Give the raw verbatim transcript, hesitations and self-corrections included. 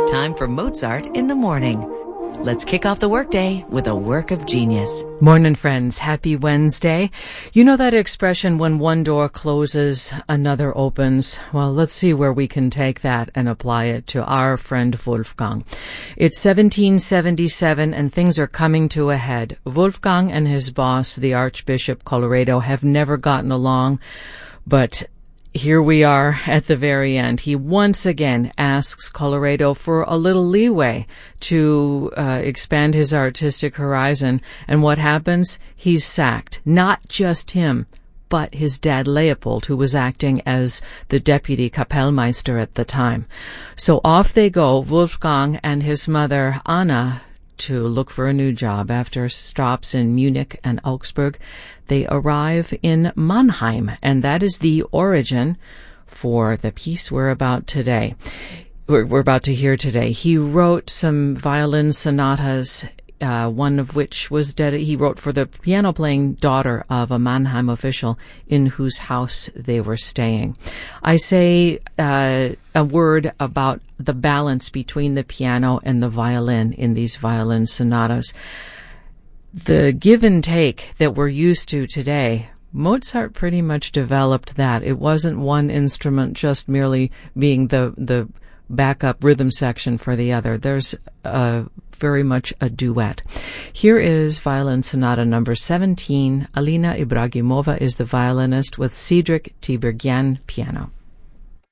time for Mozart in the morning. Let's kick off the workday with a work of genius. Morning, friends. Happy Wednesday. You know that expression, when one door closes, another opens? Well, let's see where we can take that and apply it to our friend Wolfgang. It's seventeen seventy-seven and things are coming to a head. Wolfgang and his boss, the Archbishop Colloredo, have never gotten along, but here we are at the very end. He once again asks Colloredo for a little leeway to uh, expand his artistic horizon. And what happens? He's sacked. Not just him, but his dad Leopold, who was acting as the deputy Kapellmeister at the time. So off they go, Wolfgang and his mother Anna, to look for a new job. After stops in Munich and Augsburg, they arrive in Mannheim, and that is the origin for the piece we're about today. We're, we're about to hear today. He wrote some violin sonatas, uh, one of which was dedicated. He wrote for the piano-playing daughter of a Mannheim official in whose house they were staying. I say uh, a word about the balance between the piano and the violin in these violin sonatas. The give and take that we're used to today, Mozart pretty much developed that. It wasn't one instrument just merely being the the backup rhythm section for the other. There's uh, very much a duet. Here is Violin Sonata number seventeen. Alina Ibragimova is the violinist with Cedric Tiberghien piano.